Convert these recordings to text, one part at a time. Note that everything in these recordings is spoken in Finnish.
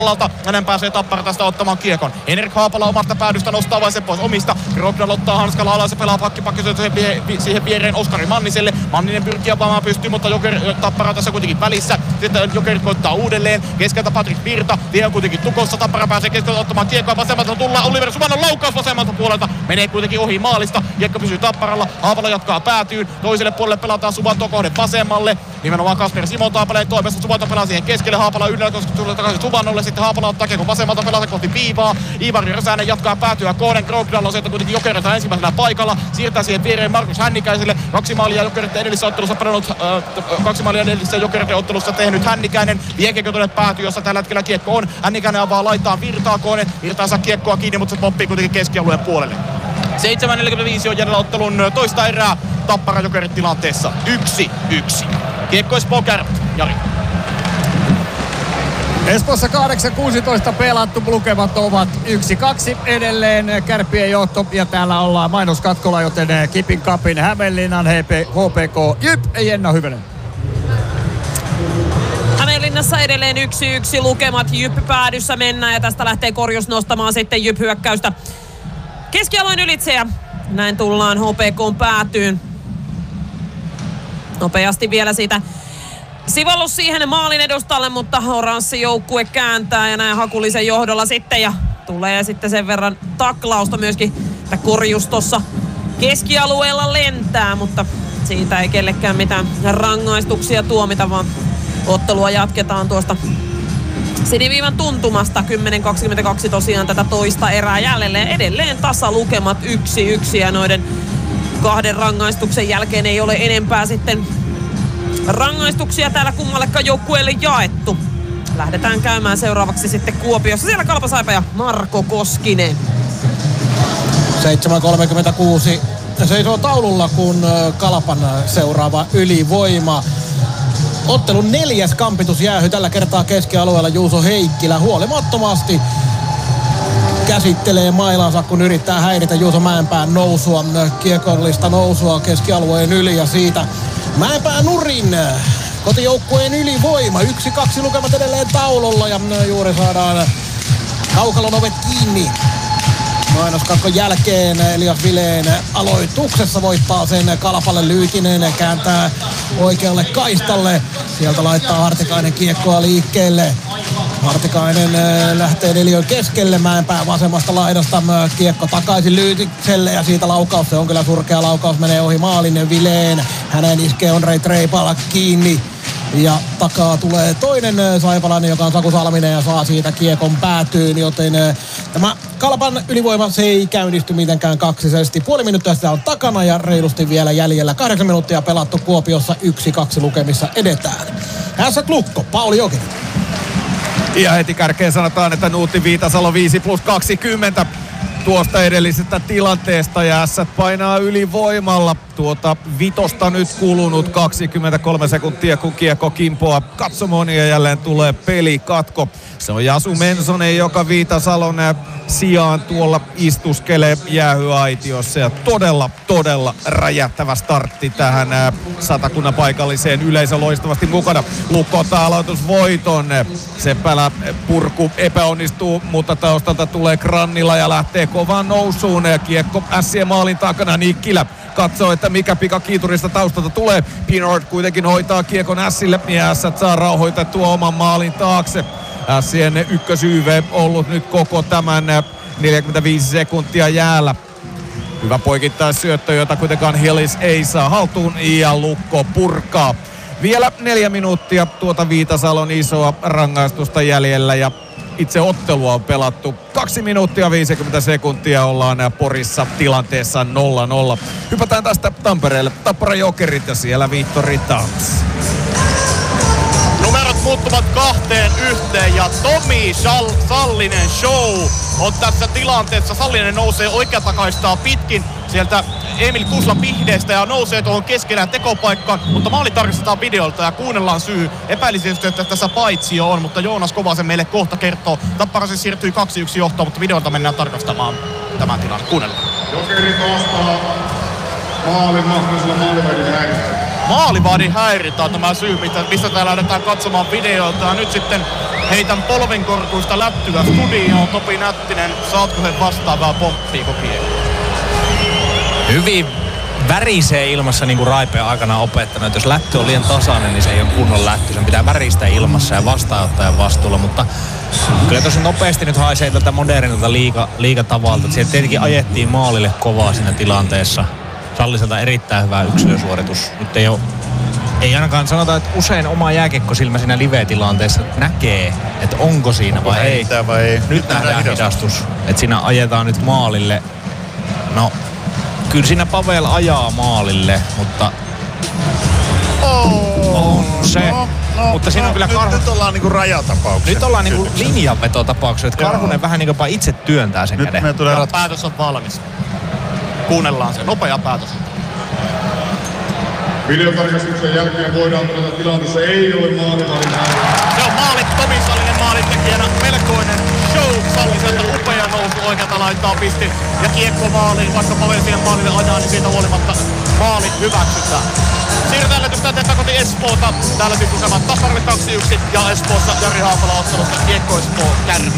Hänen pääsee Tappara tästä ottamaan kiekon. Henrik Haapala omasta päädystä nostaa vain sen pois omista. Grogdal ottaa hanskalla alas ja pelaa pakki siihen viereen Oskari Manniselle. Manninen pyrkii avaamaan pystyy, mutta Tappara tässä kuitenkin välissä. Sitten Jokerit koittaa uudelleen. Keskeltä Patrik Virta. Tie on kuitenkin tukossa. Tappara pääsee keskeltä ottamaan kiekkoa. Vasemmalta tullaan. Oliver Suvannon laukaus vasemmalta puolelta. Menee kuitenkin ohi maalista. Kiekko pysyy Tapparalla. Haapala jatkaa päätyyn. Toiselle puolelle pelataan Suvanto kohde vasemmalle. Nimenomaan Kasper Simon Taapeleen toimesta. Suvanto pelaa siihen keskelle. Haapala yhdellä koska tulee takaisin Suvannolle. Sitten Haapala ottaa kiekon vasemmalta pelata kohti viivaa. Iivari Räsänen jatkaa päätyä kohden. Grogdal on sieltä kuitenkin Jokerilta ensimmäisenä paikalla. Siirtää siihen viereen Markus Hännikäiselle. 2 maalia Jokerit edellisessä ottelussa pelannut. 2 maalia edellisessä Jokerit ottelussa tehnyt Hännikäinen. Viekiekko tuonne päätyy, jossa tällä hetkellä kiekko on. Hännikäinen avaa laittaa Virtaa kohden. Virtaa saa kiekkoa kiinni, mutta se poppii kuitenkin keskialueen puolelle. 7.45 on jäljellä ottelun toista erää. Tappara Jokerit tilanteessa 1-1. Kiekko Espoo Kärpät. Jari. Espoossa 8.16 pelattu, lukemat ovat 1-2 edelleen Kärppien johto ja täällä ollaan mainoskatkolla, joten Kipin Cupin Hämeenlinnan HPK Jyp Jenna Hyvönen. Hämeenlinnassa edelleen 1-1 lukemat, Jyp päädyssä mennään ja tästä lähtee Korjus nostamaan sitten Jyp hyökkäystä keskialueen ylitse ja näin tullaan HPK:n päätyyn. Nopeasti vielä siitä sivallus siihen maalin edustalle, mutta oranssi joukkue kääntää ja näin Hakulisen johdolla sitten ja tulee sitten sen verran taklausta myöskin, että Korjus tossa keskialueella lentää, mutta siitä ei kellekään mitään rangaistuksia tuomita, vaan ottelua jatketaan tuosta siniviivan tuntumasta. 10.22 tosiaan tätä toista erää jäljelle. Edelleen tasalukemat 1-1 ja noiden 2 rangaistuksen jälkeen ei ole enempää sitten rangaistuksia täällä kummallekaan joukkueelle jaettu. Lähdetään käymään seuraavaksi sitten Kuopiossa. Siellä Kalpa Saipa ja Marko Koskinen. 7.36 seisoo taululla, kun Kalpan seuraava ylivoima. Ottelun 4. kampitusjäähy tällä kertaa keskialueella Juuso Heikkilä huolimattomasti käsittelee mailansa, kun yrittää häiritä Juuso Mäenpään nousua, kiekollista nousua keskialueen yli ja siitä Mäenpää nurin. Kotijoukkueen ylivoima. 1-2 lukemat edelleen taululla ja juuri saadaan kaukalon ovet kiinni. Mainoskatkon jälkeen Elias Vileen aloituksessa voittaa sen Kalpalle. Lyytinen kääntää oikealle kaistalle. Sieltä laittaa Hartikainen kiekkoa liikkeelle. Hartikainen lähtee neliön keskelle. Mäenpää vasemmasta laidasta kiekko takaisin Lyytikselle ja siitä laukaus. Se on kyllä surkea laukaus. Menee ohi maalin Vileen. Hänen iskee Ondrej Treipala kiinni. Ja takaa tulee toinen saipalainen, joka on Saku Salminen ja saa siitä kiekon päätyyn, joten tämä Kalpan ylivoima se ei käynnisty mitenkään kaksisesti. Puoli minuuttia sitä on takana ja reilusti vielä jäljellä. 8 minuuttia pelattu Kuopiossa 1-2 lukemissa edetään. Ässät Lukko, Pauli Jokinen. Ja heti kärkeen sanotaan, että Nuutti Viitasalo 5+20 tuosta edellisestä tilanteesta ja Ässät painaa ylivoimalla. Tuota vitosta nyt kulunut 23 sekuntia, kun kiekko kimpoaa katsomoon ja jälleen tulee pelikatko. Se on Jasu Mensonen, joka Viitasalon sijaan tuolla istuskelee jäähyaitiossa ja todella räjähtävä startti tähän Satakunnan paikalliseen yleisö loistavasti mukana. Lukko ottaa aloitusvoiton. Seppälä purku epäonnistuu, mutta taustalta tulee Grannila ja lähtee kovaan nousuun. Kiekko Ässien maalin takana. Nikkilä katsoo, että mikä pikakiiturista taustalta tulee. Pinard kuitenkin hoitaa kiekon Ässille ja Ässät saa rauhoitettua oman maalin taakse. Ässien ykkösyyve ollut nyt koko tämän 45 sekuntia jäällä. Hyvä poikittaisyöttö, jota kuitenkaan Hillis ei saa haltuun ja Lukko purkaa. Vielä 4 minuuttia tuota Viitasalon isoa rangaistusta jäljellä ja itse ottelua on pelattu 2 minuuttia 50 sekuntia. Ollaan Porissa tilanteessa 0-0. Hypätään tästä Tampereelle. Tappara Jokerit ja siellä Viittori Tams. Numerot muuttuvat 2-1 ja Tomi Sallinen show on tässä tilanteessa. Sallinen nousee oikeatakaistaa pitkin sieltä Emil Kuslan pihdeestä ja nousee tuohon keskenään tekopaikkaan, mutta maali tarkistetaan videolta ja kuunnellaan syy. Epäilisin, että tässä paitsio on, mutta Joonas Kovasen meille kohta kertoo. Tappara se siirtyy 2-1 johtoon, mutta videolta mennään tarkastamaan tämän tilanne. Kuunnellaan. Jokerit ostaa maalin mahdollisella maalivälin häiristä. Maalivahdin häirintä on tämä syy, mistä täällä lähdetään katsomaan videoita. Ja nyt sitten heitän polvenkorkuista lättyä studioon. Topi Nättinen, saatko sen vastaavaa pomppiiko kiekko? Hyvin värisee ilmassa, niin kuin Raipe on aikanaan opettanut. Että jos lätty on liian tasainen, niin se ei ole kunnon lätty. Sen pitää väristää ilmassa ja vastaanottajan vastuulla. Mutta kyllä tuossa nopeasti nyt haisee tältä modernilta liigatavalta. Sieltä tietenkin ajettiin maalille kovaa siinä tilanteessa. Salliselta erittäin hyvä yksilösuoritus. Nyt ei ainakaan sanota, että usein oma jääkiekkosilmä siinä live-tilanteessa näkee, että onko siinä vai ei. Nyt nähdään hidastus. Että siinä ajetaan nyt maalille. No, kyllä siinä Pavel ajaa maalille, mutta on se. Mutta siinä on kyllä nyt ollaan niinku rajatapauksessa. Nyt ollaan niinku linjanvetotapauksessa, että Karhunen vähän niinku itse työntää sen käden. Nyt päätös on valmis. Kuunnellaan se. Nopea päätös. Videotarkastuksen jälkeen voidaan todeta tilanteessa ei ole maalivahdin häiriö. Se on Tomi Sallinen maalintekijänä. Melkoinen show Salliselta. Upea nousu oikealta laittaa pisti. Ja kiekko maaliin. Vaikka Pavel siihen maalille ajaa, niin siitä huolimatta maali hyväksytään. Siirrytään lähetystä koti Espoota. Täällä siis lukemat tasalle 2-1. Ja Espoossa Jari Haapala ottelussa Kiekko Espoo Kärpät.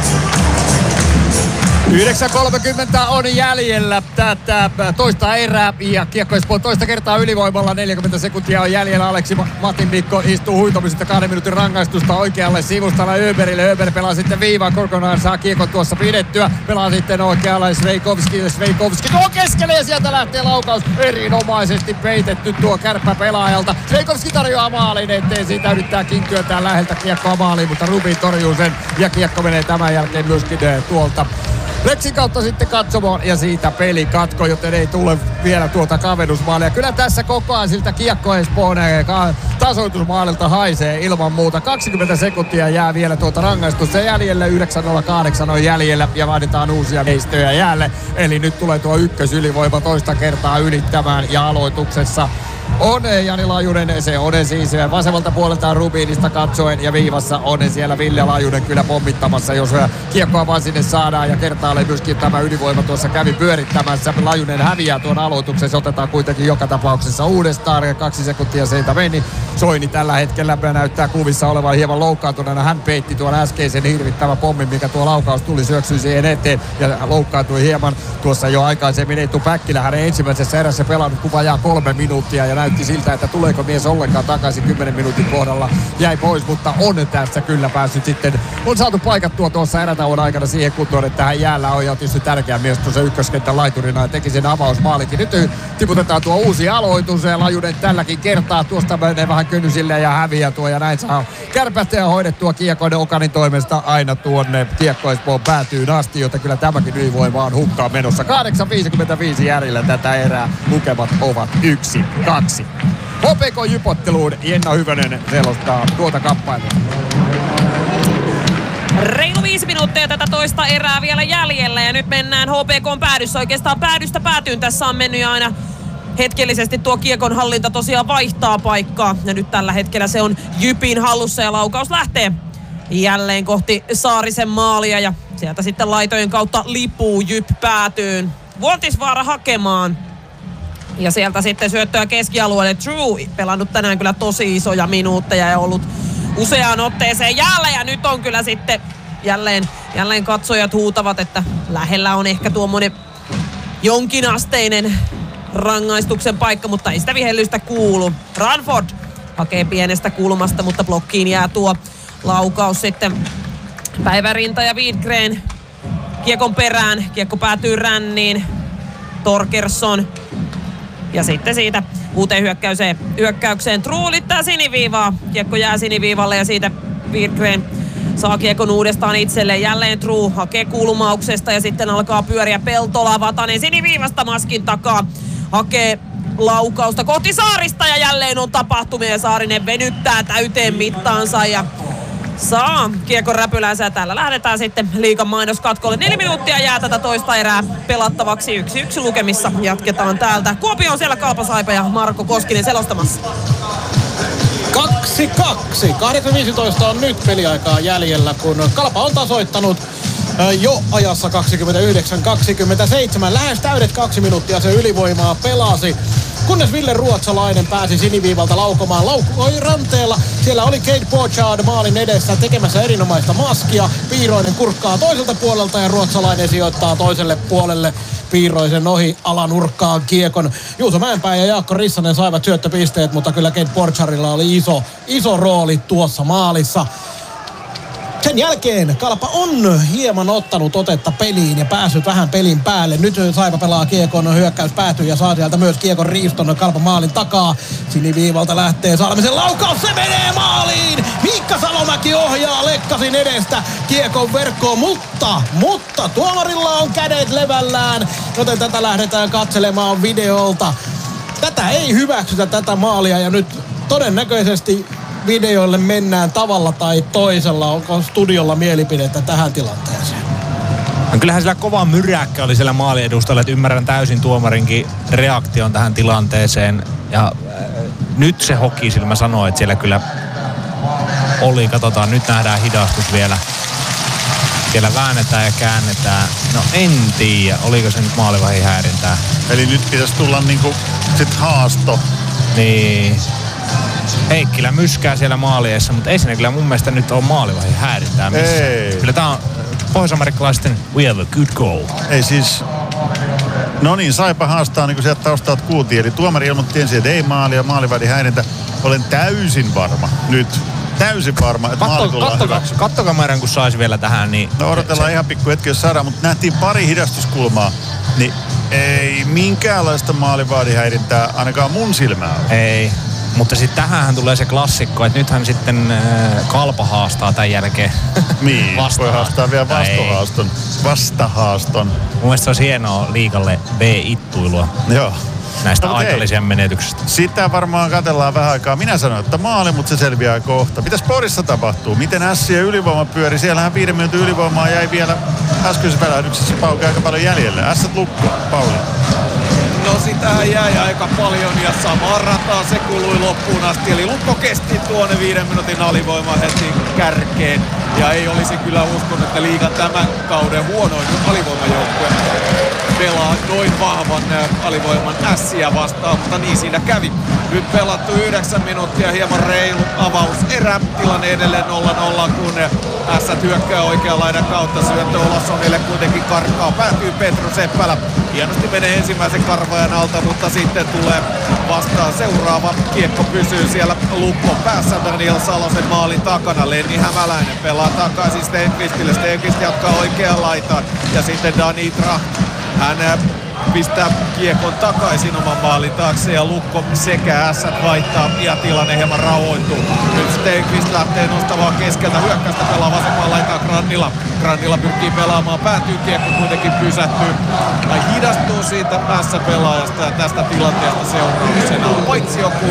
9.30 on jäljellä tätä toista erää ja Kiekko Espoo toista kertaa ylivoimalla. 40 sekuntia on jäljellä. Aleksi Matin Mikko istuu huitomisesta 2 minuutin rangaistusta oikealle sivustalla Öberille. Öber pelaa sitten viivaa kokonaan, saa kiekon tuossa pidettyä. Pelaa sitten oikealle Sveikovskille. Sveikovski tuo keskelle ja sieltä lähtee laukaus. Erinomaisesti peitetty tuo kärppäpelaajalta. Sveikovski tarjoaa maalin eteen. Siitä yrittää kinkkyötää läheltä kiekkoa maaliin, mutta Rubin torjuu sen ja kiekko menee tämän jälkeen myöskin tuolta Lexin kautta sitten katsomaan ja siitä peli katko, joten ei tule vielä tuota kavennusmaalia. Kyllä tässä koko ajan siltä Kiekko Espoon tasoitusmaalilta haisee ilman muuta. 20 sekuntia jää vielä tuota rangaistusta jäljelle. 9.08 on jäljellä ja vaaditaan uusia veistöjä jäälle. Eli nyt tulee tuo ykkösylivoima toista kertaa ylittämään ja aloituksessa on Jani Laajunen, se on siis vasemmalta puolelta Rubinista katsoen ja viivassa on siellä Ville Laajunen kyllä pommittamassa, jos kiekkoa vaan sinne saadaan ja kertaalle myöskin tämä ylivoima tuossa kävi pyörittämässä. Laajunen häviää tuon aloituksen, se otetaan kuitenkin joka tapauksessa uudestaan. 2 sekuntia siitä meni. Soini tällä hetkellä näyttää kuvissa olevan hieman loukkaantuneena. Hän peitti tuon äskeisen hirvittävän pommin, mikä tuo laukaus tuli, syöksyi siihen eteen ja loukkaantui hieman. Tuossa jo aikaisemmin Eetu Päkkilä hänen ensimmäisessä erässä pelannut kuin vajaa 3 minuuttia ja näytti siltä, että tuleeko mies ollenkaan takaisin 10 minuutin kohdalla. Jäi pois, mutta on tässä kyllä päässyt sitten. On saatu paikattua tuossa erätauon aikana siihen kuntoon, että hän jäällä on ja tietysti tärkeä mies tuossa ykköskentän laiturina ja teki sen avausmaalikin. Nyt tiputetaan tuo uusi aloitus ja Laajunen tälläkin kertaa tuosta menee vähän kynnysille ja häviää tuo ja näin saa Kärpästä ja hoidettua kiekon Okanin toimesta aina tuonne Kiekko Espoon päätyyn asti, joten kyllä tämäkin ylivoima on hukkaan menossa. 8.55 jäljellä tätä erää. Lukemat ovat 1-2. HPK-jypotteluun Jenna Hyvönen selostaa tuota kamppailua. Reilu 5 minuuttia tätä toista erää vielä jäljellä ja nyt mennään HPK:n päädyssä. Oikeastaan päädystä päätyyn tässä on mennyt aina hetkellisesti tuo kiekon hallinta tosiaan vaihtaa paikkaa. Ja nyt tällä hetkellä se on Jypin hallussa ja laukaus lähtee jälleen kohti Saarisen maalia. Ja sieltä sitten laitojen kautta lipuu Jyp päätyyn. Vuontisvaara hakemaan. Ja sieltä sitten syöttöä keskialueelle. True pelannut tänään kyllä tosi isoja minuutteja ja ollut useaan otteeseen jäällä. Ja nyt on kyllä sitten jälleen katsojat huutavat, että lähellä on ehkä tuommoinen jonkinasteinen rangaistuksen paikka, mutta ei sitä vihellystä kuulu. Ranford hakee pienestä kulmasta, mutta blokkiin jää tuo laukaus sitten. Päivärinta ja Widgren kiekon perään. Kiekko päätyy ränniin. Torkersson. Ja sitten siitä uuteen hyökkäykseen Truulittaa siniviivaa. Kiekko jää siniviivalle ja siitä Widgren saa kiekon uudestaan itselleen. Jälleen True hakee kulmauksesta ja sitten alkaa pyöriä Peltola. Vatanen siniviivasta maskin takaa. Hakee laukausta kohti Saarista ja jälleen on tapahtumia ja Saarinen venyttää täyteen mittaansa ja saa kiekon räpylänsä ja täällä lähdetään sitten liigan mainoskatkolle. 4 minuuttia jää tätä toista erää pelattavaksi. 1-1 lukemissa jatketaan täältä. Kuopio on siellä Kalpa Saipa ja Marko Koskinen selostamassa. 2-2. 8.15 on nyt peliaikaa jäljellä, kun Kalpa on tasoittanut jo ajassa 29-27. Lähes täydet 2 minuuttia se ylivoimaa pelasi. kunnes Ville Ruotsalainen pääsi siniviivalta laukomaan. Laukoi ranteella. Siellä oli Kate Pochard maalin edessä tekemässä erinomaista maskia. Piiroinen kurkkaa toiselta puolelta ja Ruotsalainen sijoittaa toiselle puolelle Piiroisen ohi alanurkkaan kiekon. Juuso Mäenpää ja Jaakko Rissanen saivat syöttöpisteet, mutta kyllä Kate Pochardilla oli iso rooli tuossa maalissa. Sen jälkeen Kalpa on hieman ottanut otetta peliin ja päässyt vähän pelin päälle. Nyt Saipa pelaa kiekon, hyökkäys päätyy ja saa sieltä myös kiekon riiston Kalpan maalin takaa. Siniviivalta lähtee Salmisen laukaus, se menee maaliin! Miikka Salomäki ohjaa Lekkasin edestä kiekon verkkoon, mutta tuomarilla on kädet levällään, joten tätä lähdetään katselemaan videolta. Tätä ei hyväksytä tätä maalia ja nyt todennäköisesti videoille mennään tavalla tai toisella. Onko studiolla mielipidettä tähän tilanteeseen? No kyllähän sillä kova myräkkä oli siellä maaliedustalla, että ymmärrän täysin tuomarinkin reaktion tähän tilanteeseen. Ja nyt se hokisilmä sanoo, että siellä kyllä oli. Katsotaan, nyt nähdään hidastus vielä. Siellä väännetään ja käännetään. No en tiedä, oliko se nyt maalivahdin häirintää. Eli nyt pitäisi tulla niinku sit haasto. Niin. Heikkilä myskää siellä maaliessa, mutta ei siinä kyllä mun mielestä nyt ole maalivahdin häirintää missään. Ei. Kyllä tää on pohjois-amerikkalaisten we have a good goal. Ei siis... No niin, Saipa haastaa niin kuin sieltä taustalta kuultiin. Eli tuomari ilmoitti ensin, että ei maalia, maalivahdin häirintä. Olen täysin varma nyt. Täysin varma, että maali tullaan hyväksymään. Kattokameran kun saisi vielä tähän, niin... No odotellaan ihan pikku hetki, jos saadaan, mutta nähtiin pari hidastuskulmaa. Niin ei minkäänlaista maalivahdin häirintää ainakaan mun silmään. Ei. Mutta sitten tähänhän tulee se klassikko, että nythän sitten Kalpa haastaa tämän jälkeen. Niin, voi haastaa vielä vastahaaston. Mun mielestä se olisi hienoa liigalle B-ittuilua. Joo. Näistä aikallisien menetyksistä. Sitä varmaan katsellaan vähän aikaa. Minä sanoin, että maali, mutta se selviää kohta. Mitäs Porissa tapahtuu? Miten Ässien ylivoima pyöri? Siellähän 5 minuutin ylivoimaa jäi vielä äskeisessä välähdyksessä Pauke aika paljon jäljelle. Ässät lukko, Pauli. No sitähän jäi aika paljon ja samaan rataan se kului loppuun asti. Eli Lukko kesti tuonne 5 minuutin alivoiman heti kärkeen. Ja ei olisi kyllä uskonut, että liigan tämän kauden huonoin alivoimajoukkue pelaa noin vahvan alivoiman Ässiä vastaan, mutta niin siinä kävi. Nyt pelattu 9 minuuttia, hieman reilu avauserä. Tilanne edelleen 0-0, kun Ässät hyökkää oikean laidan kautta. Syöttö Olassonille kuitenkin karkaa. Päätyy Petru Seppälä. Hienosti menee ensimmäisen karvajan alta, mutta sitten tulee vastaan seuraava. Kiekko pysyy siellä Lukkon päässä Daniel Salosen maalin takana. Lenni Hämäläinen pelaa takaisin Stenqvistille. Stenqvist jatkaa oikeaan laitaan. Ja sitten Dani Tracht. Hän pistää kiekon takaisin oman maalin taakse ja Lukko sekä Ässät vaihtaa ja tilanne hieman rauhoittuu. Nyt Stenqvist lähtee nostamaan keskeltä hyökkäystä, pelaa vasempaan laitaan Grannila. Grannila pyrkii pelaamaan, päätyy kiekko kuitenkin pysähtyy. Tai hidastuu siitä Ässä-pelaajasta ja tästä tilanteesta seurauksena on paitsi joku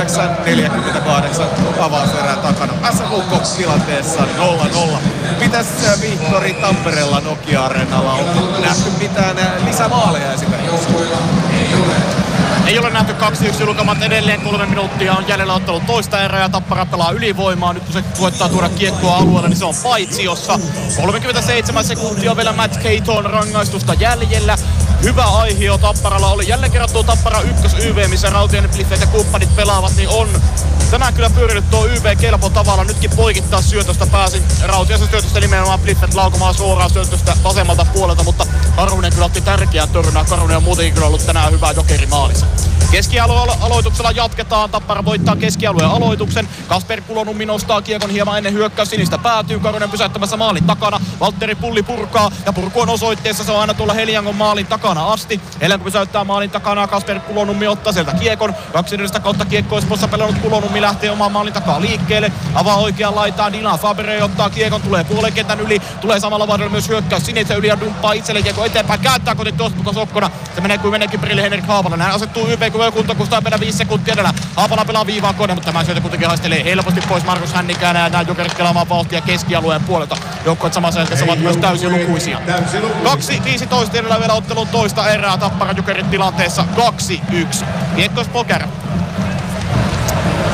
9.48 avauserää takana. Ässä Lukko tilanteessa 0-0. Mitäs Vihtori Tampereella Nokia-areenalla on nähty mitään lisämaaleja esimerkiksi? Ei ole nähty 2-1 lukemat edelleen, 3 minuuttia on jäljellä ottanut toista erää ja Tappara pelaa ylivoimaa. Nyt kun se koettaa tuoda kiekkoa alueelle, niin se on paitsiossa. 37 sekuntia on vielä Matt Caton rangaistusta jäljellä. Hyvä aihio Tapparalla oli. Jälleen kerran tuo Tappara ykkös-YV, missä Rautiainen, Pliffet ja kumppanit pelaavat, niin on tänään kyllä pyörinyt tuo YV kelpo tavalla. Nytkin poikittaa syötöstä pääsi. Rautiaisen syötöstä nimenomaan Pliffet laukomaan suoraan syötöstä vasemmalta puolelta, mutta Karunen kyllä otti tärkeän torjunnan. Karunen on muutenkin kyllä ollut tänään hyvä jokerimaalissa. Keskialueen aloituksella jatketaan. Tappara voittaa keskialueen aloituksen. Kasper Kulonummi nostaa kiekon hieman ennen hyökkäys. Sinistä päätyy. Karunen pysäyttämässä maalin takana. Valtteri Pulli purkaa. Ja purku on osoitteessa. Se on aina tuolla Heliangon maalin takana asti. Helianko pysäyttää maalin takana. Kasper Kulonummi ottaa sieltä kiekon. 2 kautta kiekko Espoossa pelannut Kulonummi lähtee omaan maalin takaa liikkeelle. Avaa oikeaan laitaan. Dylan Fabre ottaa kiekon. Tulee puolen kentän yli. Tulee samalla vaadella myös hyökkäys Sinisen yli ja dumppaa itselle kiekko eteenpäin. Kääntää koti Tospuko Sokkona. Se menee kuin meneekin perille Henrik Haapalainen. Hän asettuu YV kunta, kun sitä 5 sekuntia edellä. Haapala pelaa viivaa kone, mutta tämä syötä kuitenkin haistelee helposti pois Markus Hännikäänä ja nämä jokerit pelaamaan vauhtia keskialueen puolelta. Joukkueet samassa hetkessä ovat myös täysin lukuisia. 2.15 edellä vielä ottelun toista erää. Tappara jokerit tilanteessa 2-1. Kiekko Spoker.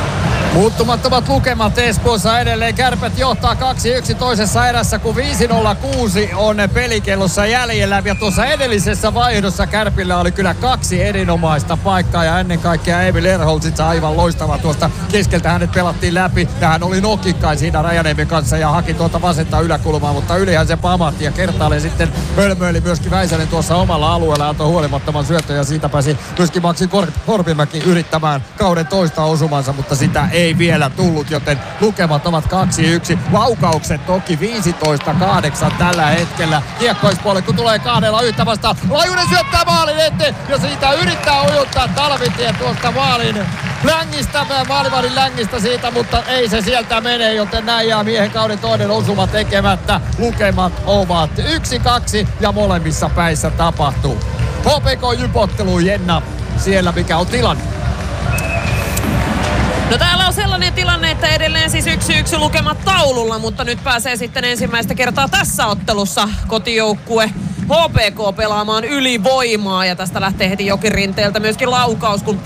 Muuttumattomat lukemat Espoossa edelleen. Kärpät johtaa 2-1 toisessa erässä, kun 5:06 on pelikellossa jäljellä. Ja tuossa edellisessä vaihdossa Kärpillä oli kyllä 2 erinomaista paikkaa. Ja ennen kaikkea Emil Erholzits aivan loistava tuosta keskeltä. Hänet pelattiin läpi. Ja hän oli nokikkain siinä Rajaniemen kanssa ja haki tuota vasenta yläkulmaa. Mutta ylihän se pamahti ja kertaalleen sitten hölmöili myöskin Väisänen tuossa omalla alueella. Antoi huolimattoman syötön ja siitä pääsi myöskin Maxi Korpimäki yrittämään kauden toista osumansa. Mutta sitä ei vielä tullut, joten lukemat ovat 2-1. Laukaukset toki 15-8 tällä hetkellä. Kiekkoispuolelle, kun tulee kahdella yhtä vastaan. Lajunen syöttää maalin eteen ja siitä yrittää ujuttaa Talvitie tuosta maalivahdin längistä siitä, mutta ei se sieltä mene, joten näin jää miehen kauden toinen osuma tekemättä. Lukemat ovat 1-2 ja molemmissa päissä tapahtuu. HPK-Jyp-ottelu, Jenna, siellä mikä on tilanne? No täällä on sellainen tilanne, että edelleen siis 1-1 lukemat taululla, mutta nyt pääsee sitten ensimmäistä kertaa tässä ottelussa kotijoukkue HPK pelaamaan ylivoimaa ja tästä lähtee heti Jokirinteeltä myöskin laukaus, kun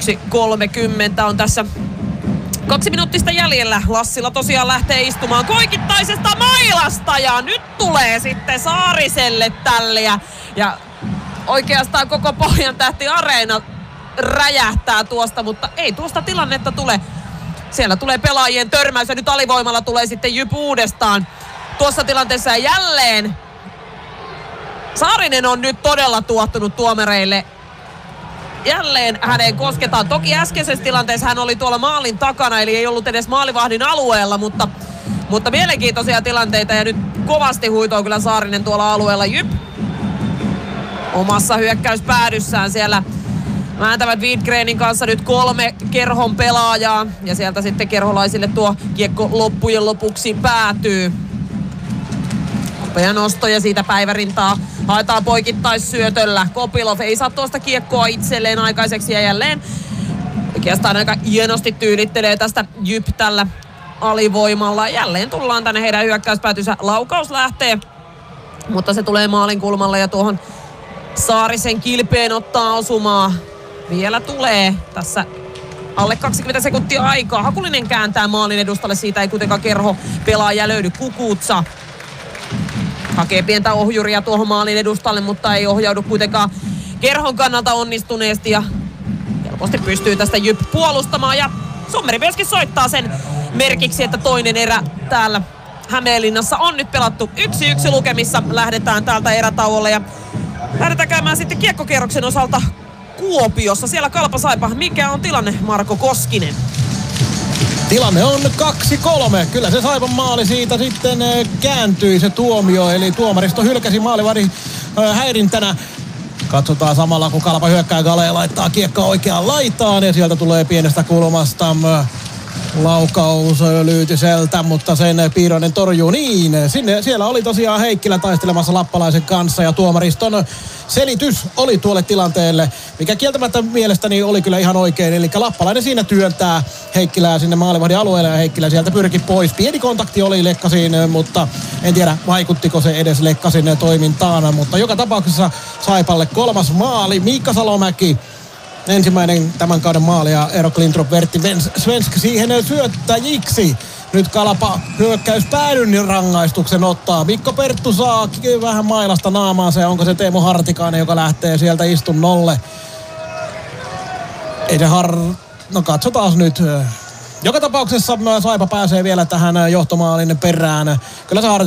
1.30 on tässä 2 minuuttista jäljellä. Lassila tosiaan lähtee istumaan koikittaisesta mailasta ja nyt tulee sitten Saariselle tälliä ja oikeastaan koko Pohjan Tähti Areena räjähtää tuosta, mutta ei tuosta tilannetta tule. Siellä tulee pelaajien törmäys ja nyt alivoimalla tulee sitten Jyp uudestaan. Tuossa tilanteessa jälleen Saarinen on nyt todella tuottunut tuomareille. Jälleen häneen kosketaan. Toki äskeisessä tilanteessa hän oli tuolla maalin takana, eli ei ollut edes maalivahdin alueella, mutta mielenkiintoisia tilanteita ja nyt kovasti huitoo kyllä Saarinen tuolla alueella. Jyp omassa hyökkäyspäädyssään siellä vääntävät Widgrenin kanssa nyt 3 Kerhon pelaajaa ja sieltä sitten kerholaisille tuo kiekko loppujen lopuksi päätyy. Nopea nosto ja siitä päivärintaa haetaan poikittaissyötöllä. Kopilov ei saa tuosta kiekkoa itselleen aikaiseksi ja jälleen oikeastaan aika hienosti tyylittelee tästä Jyp tällä alivoimalla. Jälleen tullaan tänne heidän hyökkäyspäätynsä. Laukaus lähtee, mutta se tulee maalin kulmalle ja tuohon Saarisen kilpeen ottaa osumaa. Vielä tulee tässä alle 20 sekuntia aikaa. Hakulinen kääntää maalin edustalle. Siitä ei kuitenkaan Kerho pelaaja löydy. Kukutsa hakee pientä ohjuria tuohon maalin edustalle, mutta ei ohjaudu kuitenkaan Kerhon kannalta onnistuneesti. Ja helposti pystyy tästä Jyp puolustamaan. Ja Sommeri myöskin soittaa sen merkiksi, että toinen erä täällä Hämeenlinnassa on nyt pelattu 1-1 lukemissa. Lähdetään täältä erätauolle ja lähdetään käymään sitten kiekkokierroksen osalta Kuopiossa. Siellä Kalpa Saipa. Mikä on tilanne, Marko Koskinen? Tilanne on 2-3. Kyllä se Saipan maali siitä sitten kääntyi se tuomio. Eli tuomaristo hylkäsi maalivahdin häirintänä. Katsotaan samalla, kun Kalpa hyökkää Gale laittaa kiekkaa oikeaan laitaan. Ja sieltä tulee pienestä kulmasta laukaus Lyytiseltä, mutta sen Piironen torjuu niin. Siellä oli tosiaan Heikkilä taistelemassa lappalaisen kanssa ja tuomariston selitys oli tuolle tilanteelle, mikä kieltämättä mielestäni oli kyllä ihan oikein. Eli lappalainen siinä työntää Heikkilää sinne maalivahdin alueelle ja Heikkilä sieltä pyrki pois. Pieni kontakti oli Lekkasin, mutta en tiedä vaikuttiko se edes Lekkasin toimintaan. Mutta joka tapauksessa Saipalle 3. maali. Miikka Salomäki ensimmäinen tämän kauden maali ja Eero Klintrop Vertti Svensk siihen syöttäjiksi. Nyt Kalpa hyökkäyspäädyn rangaistuksen ottaa. Mikko Perttu saa vähän mailasta naamaansa ja onko se Teemu Hartikainen, joka lähtee sieltä istunnolle. Ei se No katsotaan nyt. Joka tapauksessa Saipa pääsee vielä tähän johtomaalin perään. Kyllä se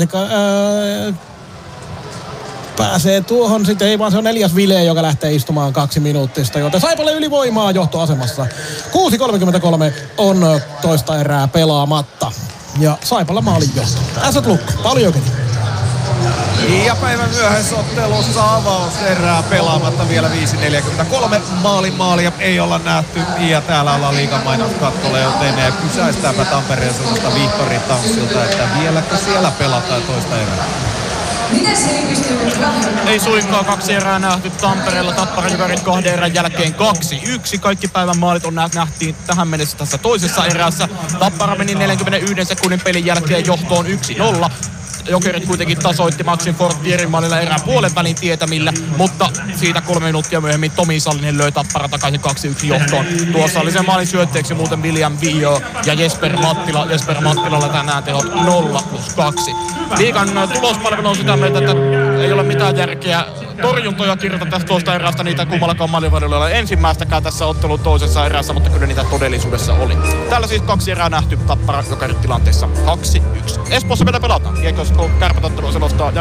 pääsee tuohon sitten, ei vaan se on 4. Vile, joka lähtee istumaan 2 minuuttista, joten Saipalle ylivoimaa johtoasemassa. 6.33 on toista erää pelaamatta. Ja Saipalla maalin johto. Ässät lukko, paljon Jokeri. Ja päivän myöhäisottelussa avauserää pelaamatta vielä 5.43. Maalia ei olla nähty ja täällä ollaan liigan mainoskatkolla, joten kysäistäänpä Tampereen suunnasta Vihtori Tanssilta, että vieläkö siellä pelataan toista erää. Ei suinkaan 2 erää nähty Tampereella. Tappara Jyvärit 2 erän jälkeen 2-1. Kaikki päivän maalit on nähtiin tähän mennessä tässä toisessa erässä. Tappara meni 41 sekunnin pelin jälkeen johtoon 1-0. Jokerit kuitenkin tasoitti Maxim Fortierin maalilla erään puolen välin tietämillä, mutta siitä 3 minuuttia myöhemmin Tomi Sallinen löi Tappara takaisin 2-1 johtoon. Tuossa oli sen maalin syötteeksi muuten William Vio ja Jesper Mattila. Jesper Mattilalla tänään tehot 0+2. Liigan tulospalvelu on sitä mieltä, että ei ole mitään järkeä torjuntoja kirjata tästä toista erästä, niitä kummallakaan maalivälillä ei ole ensimmäistäkään tässä ottelun toisessa erässä, mutta kyllä niitä todellisuudessa oli. Täällä siis 2 erää nähty Tappara Jokerit tilanteessa 2-1. Espoossa vielä pelataan. Kiekko Kärpät ottelua selostaa